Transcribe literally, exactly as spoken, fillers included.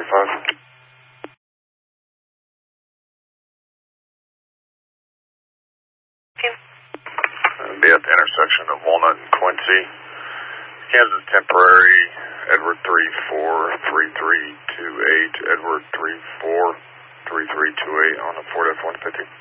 five. Be at the intersection of Walnut and Quincy. Kansas temporary, Edward three four three three two eight, Edward three four three three two eight on a Ford F one fifty.